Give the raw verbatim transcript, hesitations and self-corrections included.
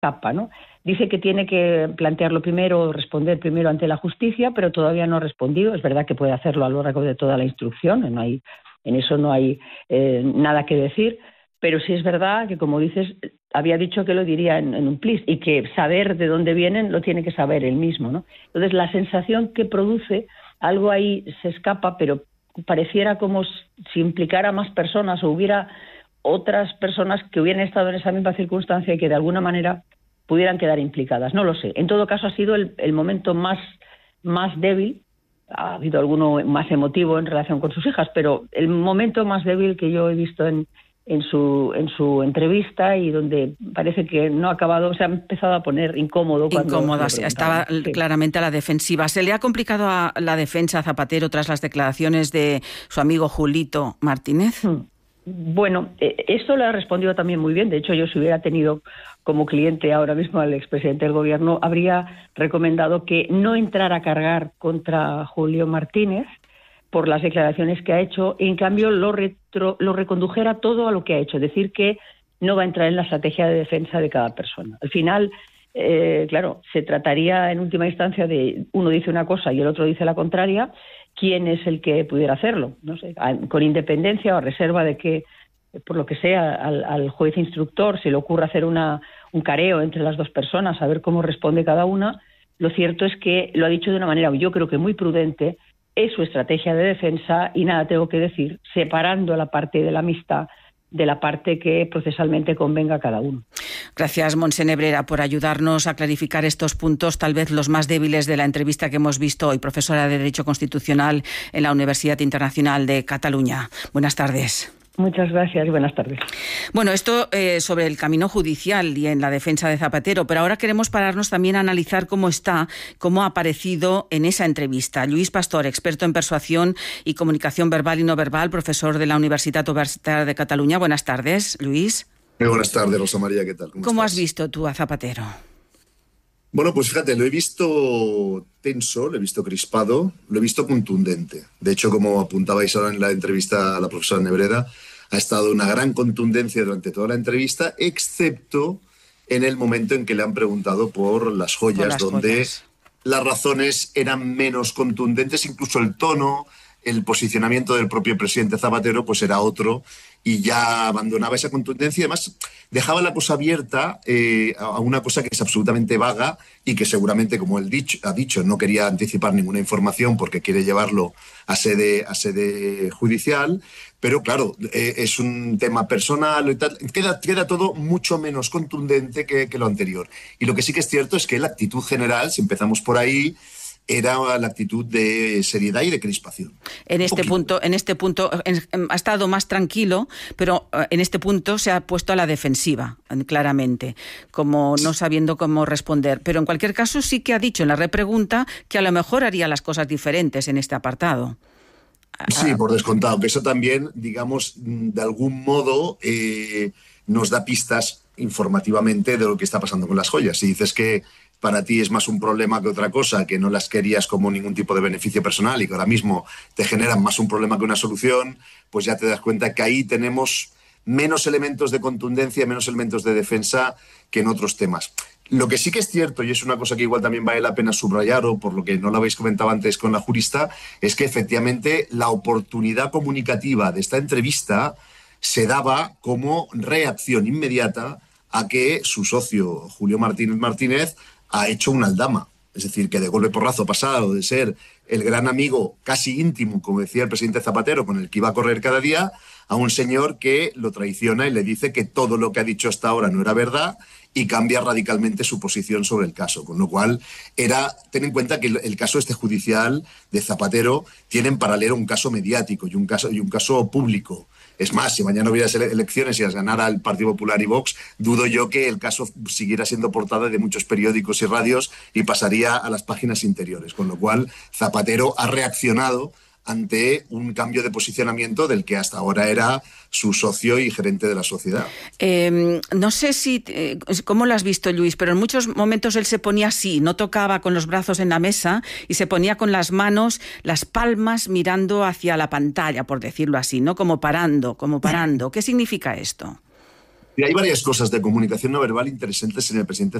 escapa, ¿no? Dice que tiene que plantearlo primero, responder primero ante la justicia, pero todavía no ha respondido. Es verdad que puede hacerlo a lo largo de toda la instrucción, no hay, en eso no hay eh, nada que decir, pero sí es verdad que, como dices, había dicho que lo diría en, en un plis y que saber de dónde vienen lo tiene que saber él mismo, ¿no? Entonces, la sensación que produce, algo ahí se escapa, pero pareciera como si implicara más personas o hubiera otras personas que hubieran estado en esa misma circunstancia y que de alguna manera pudieran quedar implicadas. No lo sé. En todo caso, ha sido el, el momento más, más débil. Ha habido alguno más emotivo en relación con sus hijas, pero el momento más débil que yo he visto en, en, su, en su entrevista, y donde parece que no ha acabado, se ha empezado a poner incómodo. Incómoda, estaba sí. claramente a la defensiva. ¿Se le ha complicado a la defensa a Zapatero tras las declaraciones de su amigo Julito Martínez? Hmm. Bueno, eh, esto lo ha respondido también muy bien. De hecho, yo si hubiera tenido como cliente ahora mismo al expresidente del gobierno, habría recomendado que no entrara a cargar contra Julio Martínez por las declaraciones que ha hecho, y en cambio lo, retro, lo recondujera todo a lo que ha hecho, es decir, que no va a entrar en la estrategia de defensa de cada persona. Al final, eh, claro, se trataría en última instancia de uno dice una cosa y el otro dice la contraria. ¿Quién es el que pudiera hacerlo? No sé, con independencia o a reserva de que, por lo que sea, al, al juez instructor se le ocurra hacer una, un careo entre las dos personas, a ver cómo responde cada una. Lo cierto es que lo ha dicho de una manera, yo creo que muy prudente, es su estrategia de defensa y nada tengo que decir, separando la parte de la amistad de la parte que procesalmente convenga a cada uno. Gracias, Montse Nebrera, por ayudarnos a clarificar estos puntos, tal vez los más débiles de la entrevista que hemos visto hoy, profesora de Derecho Constitucional en la Universidad Internacional de Cataluña. Buenas tardes. Muchas gracias y buenas tardes. Bueno, esto eh, sobre el camino judicial y en la defensa de Zapatero, pero ahora queremos pararnos también a analizar cómo está, cómo ha aparecido en esa entrevista. Lluís Pastor, experto en persuasión y comunicación verbal y no verbal, profesor de la Universitat Oberta de Cataluña. Buenas tardes, Lluís. Muy buenas tardes, Rosa María, ¿qué tal? ¿Cómo, ¿Cómo has visto tú a Zapatero? Bueno, pues fíjate, lo he visto tenso, lo he visto crispado, lo he visto contundente. De hecho, como apuntabais ahora en la entrevista a la profesora Nebrera, ha estado una gran contundencia durante toda la entrevista, excepto en el momento en que le han preguntado por las joyas, por las donde joyas. Las razones eran menos contundentes, incluso el tono, el posicionamiento del propio presidente Zapatero pues era otro, y ya abandonaba esa contundencia y además dejaba la cosa abierta eh, a una cosa que es absolutamente vaga y que seguramente, como él dicho, ha dicho, no quería anticipar ninguna información porque quiere llevarlo a sede, a sede judicial, pero claro, eh, es un tema personal y tal, queda, queda todo mucho menos contundente que, que lo anterior. Y lo que sí que es cierto es que la actitud general, si empezamos por ahí, era la actitud de seriedad y de crispación. En este punto, en este punto en, en, ha estado más tranquilo, pero en este punto se ha puesto a la defensiva, claramente, como no sabiendo cómo responder. Pero en cualquier caso sí que ha dicho en la repregunta que a lo mejor haría las cosas diferentes en este apartado. Sí, por descontado, que eso también, digamos, de algún modo eh, nos da pistas informativamente de lo que está pasando con las joyas. Si dices que para ti es más un problema que otra cosa, que no las querías como ningún tipo de beneficio personal y que ahora mismo te generan más un problema que una solución, pues ya te das cuenta que ahí tenemos menos elementos de contundencia, menos elementos de defensa que en otros temas. Lo que sí que es cierto, y es una cosa que igual también vale la pena subrayar, o por lo que no lo habéis comentado antes con la jurista, es que efectivamente la oportunidad comunicativa de esta entrevista se daba como reacción inmediata a que su socio Julio Martínez Martínez ha hecho una aldama. Es decir, que de golpe porrazo ha pasado de ser el gran amigo casi íntimo, como decía el presidente Zapatero, con el que iba a correr cada día, a un señor que lo traiciona y le dice que todo lo que ha dicho hasta ahora no era verdad y cambia radicalmente su posición sobre el caso. Con lo cual, era ten en cuenta que el, el caso este judicial de Zapatero tiene en paralelo un caso mediático y un caso, y un caso público. Es más, si mañana hubiera elecciones y las ganara el Partido Popular y Vox, dudo yo que el caso siguiera siendo portada de muchos periódicos y radios y pasaría a las páginas interiores. Con lo cual, Zapatero ha reaccionado ante un cambio de posicionamiento del que hasta ahora era su socio y gerente de la sociedad. Eh, no sé si eh, cómo lo has visto, Lluís, pero en muchos momentos él se ponía así, no tocaba con los brazos en la mesa y se ponía con las manos, las palmas mirando hacia la pantalla, por decirlo así, ¿no? Como parando, como parando. ¿Qué significa esto? hay varias cosas de comunicación no verbal interesantes en el presidente